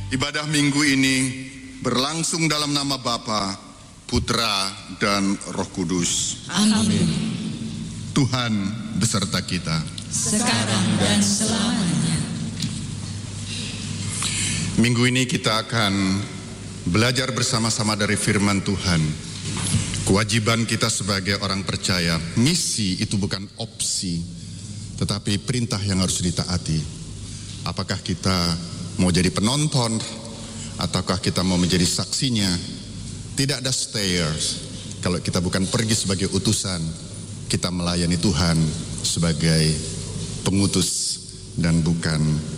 Ibadah minggu ini berlangsung dalam nama Bapa, Putra, dan Roh Kudus. Amin. Tuhan beserta kita. Sekarang dan selamanya. Minggu ini kita akan belajar bersama-sama dari firman Tuhan. Kewajiban kita sebagai orang percaya, misi itu bukan opsi, tetapi perintah yang harus ditaati. Apakah kita mau jadi penonton, ataukah kita mau menjadi saksinya? Tidak ada stayers. Kalau kita bukan pergi sebagai utusan, kita melayani Tuhan sebagai pengutus dan bukan